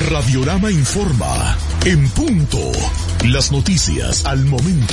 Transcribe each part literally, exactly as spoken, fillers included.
Radiorama informa. En punto. Las noticias al momento.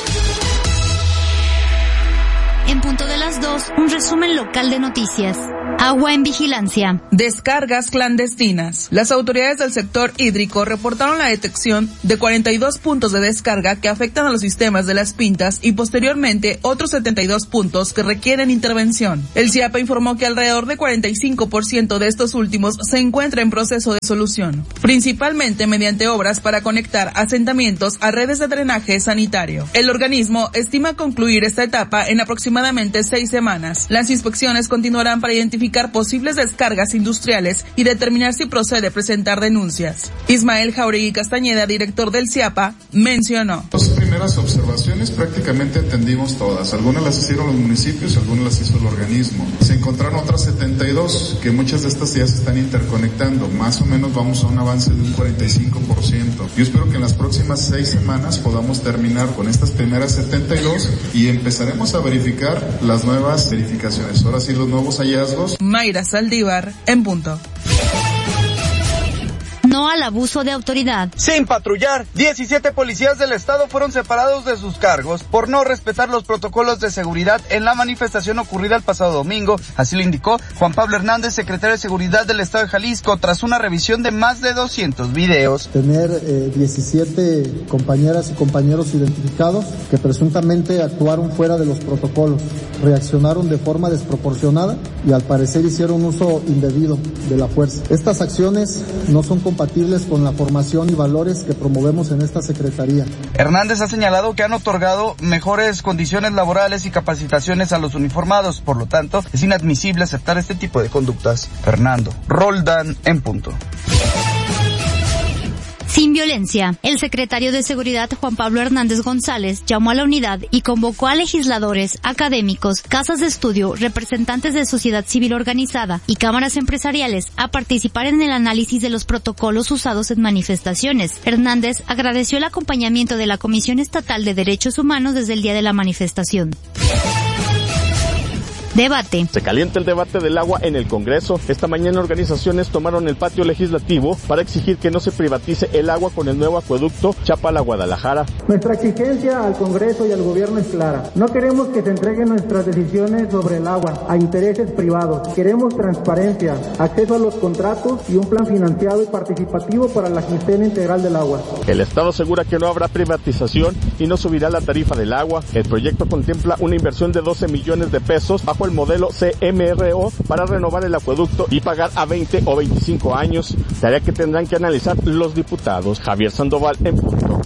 En punto de las dos, un resumen local de noticias. Agua en vigilancia. Descargas clandestinas. Las autoridades del sector hídrico reportaron la detección de cuarenta y dos puntos de descarga que afectan a los sistemas de Las Pintas y posteriormente otros setenta y dos puntos que requieren intervención. El C I A P A informó que alrededor de cuarenta y cinco por ciento de estos últimos se encuentra en proceso de solución, principalmente mediante obras para conectar asentamientos a redes de drenaje sanitario. El organismo estima concluir esta etapa en aproximadamente seis semanas. Las inspecciones continuarán para identificar posibles descargas industriales y determinar si procede presentar denuncias. Ismael Jauregui Castañeda, director del C I A P A, mencionó: Las primeras observaciones prácticamente entendimos todas. Algunas las hicieron los municipios, algunas las hizo el organismo. Se encontraron otras setenta y dos, que muchas de estas ya se están interconectando. Más o menos vamos a un avance de un cuarenta y cinco por ciento. Yo espero que en las próximas seis semanas podamos terminar con estas primeras setenta y dos y empezaremos a verificar las nuevas verificaciones. Ahora sí, los nuevos hallazgos. Mayra Saldívar, en punto. No al abuso de autoridad. Sin patrullar, diecisiete policías del estado fueron separados de sus cargos por no respetar los protocolos de seguridad en la manifestación ocurrida el pasado domingo. Así lo indicó Juan Pablo Hernández, secretario de Seguridad del estado de Jalisco, tras una revisión de más de doscientos videos. Tener eh, diecisiete compañeras y compañeros identificados que presuntamente actuaron fuera de los protocolos, reaccionaron de forma desproporcionada y al parecer hicieron uso indebido de la fuerza. Estas acciones no son compatibles con la formación y valores que promovemos en esta secretaría. Hernández ha señalado que han otorgado mejores condiciones laborales y capacitaciones a los uniformados, por lo tanto, es inadmisible aceptar este tipo de conductas. Fernando Roldán, en punto. Sin violencia. El secretario de Seguridad, Juan Pablo Hernández González, llamó a la unidad y convocó a legisladores, académicos, casas de estudio, representantes de sociedad civil organizada y cámaras empresariales a participar en el análisis de los protocolos usados en manifestaciones. Hernández agradeció el acompañamiento de la Comisión Estatal de Derechos Humanos desde el día de la manifestación. Debate. Se calienta el debate del agua en el Congreso. Esta mañana organizaciones tomaron el patio legislativo para exigir que no se privatice el agua con el nuevo acueducto Chapala-Guadalajara. Nuestra exigencia al Congreso y al Gobierno es clara. No queremos que se entreguen nuestras decisiones sobre el agua a intereses privados. Queremos transparencia, acceso a los contratos y un plan financiado y participativo para la gestión integral del agua. El Estado asegura que no habrá privatización y no subirá la tarifa del agua. El proyecto contempla una inversión de doce millones de pesos bajo el modelo C M R O para renovar el acueducto y pagar a veinte o veinticinco años, tarea que tendrán que analizar los diputados. Javier Sandoval, en punto.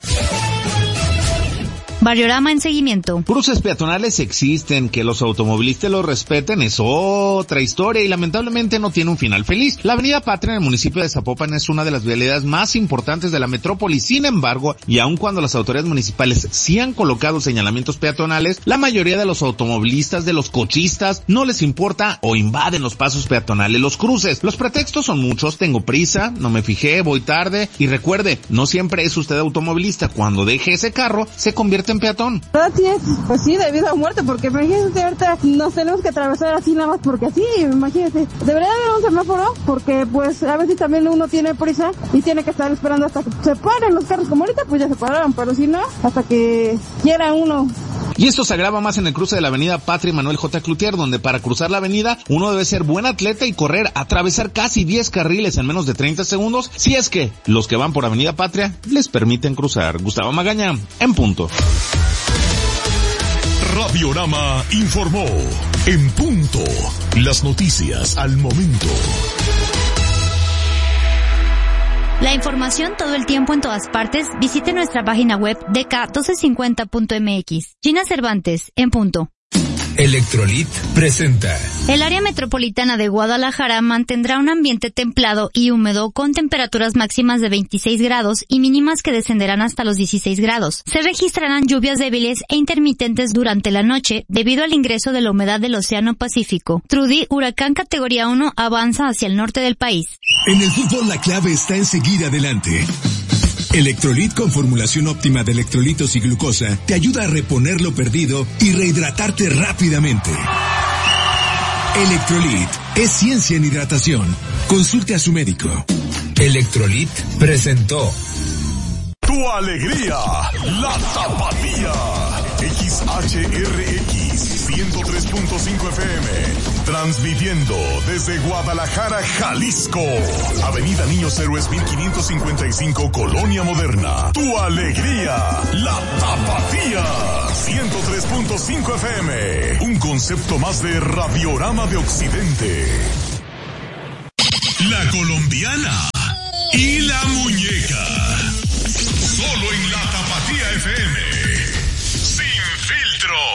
Radiorama en seguimiento. Cruces peatonales existen, que los automovilistas los respeten es otra historia y lamentablemente no tiene un final feliz. La avenida Patria en el municipio de Zapopan es una de las vialidades más importantes de la metrópoli. Sin embargo, y aun cuando las autoridades municipales sí han colocado señalamientos peatonales, la mayoría de los automovilistas, de los cochistas, no les importa o invaden los pasos peatonales, los cruces. Los pretextos son muchos: tengo prisa, no me fijé, voy tarde. Y recuerde, no siempre es usted automovilista. Cuando deje ese carro, se convierte en peatón. Así es, pues sí, debido a muerte, porque imagínate, ahorita nos tenemos que atravesar así nada más porque así, imagínate. Debería haber un semáforo, porque pues a veces también uno tiene prisa y tiene que estar esperando hasta que se paren los carros, como ahorita pues ya se pararon, pero si no, hasta que quiera uno. Y esto se agrava más en el cruce de la avenida Patria y Manuel J. Cloutier, donde para cruzar la avenida uno debe ser buen atleta y correr, atravesar casi diez carriles en menos de treinta segundos, si es que los que van por avenida Patria les permiten cruzar. Gustavo Magaña, en punto. Radiorama informó. En punto. Las noticias al momento. La información todo el tiempo en todas partes. Visite nuestra página web d k mil doscientos cincuenta punto m x. Gina Cervantes, en punto. Electrolit presenta. El área metropolitana de Guadalajara mantendrá un ambiente templado y húmedo con temperaturas máximas de veintiséis grados y mínimas que descenderán hasta los dieciséis grados. Se registrarán lluvias débiles e intermitentes durante la noche debido al ingreso de la humedad del Océano Pacífico. Trudy, huracán categoría uno, avanza hacia el norte del país. En el fútbol la clave está en seguir adelante. Electrolit con formulación óptima de electrolitos y glucosa te ayuda a reponer lo perdido y rehidratarte rápidamente. Electrolit es ciencia en hidratación. Consulte a su médico. Electrolit presentó Tu alegría, la Tapatía. X H R X ciento tres punto cinco F M, transmitiendo desde Guadalajara, Jalisco. Avenida Niños Héroes mil quinientos cincuenta y cinco, Colonia Moderna. Tu alegría, la Tapatía. ciento tres punto cinco F M, un concepto más de Radiorama de Occidente. La colombiana y la muñeca. Solo en la Tapatía F M. Sin filtro.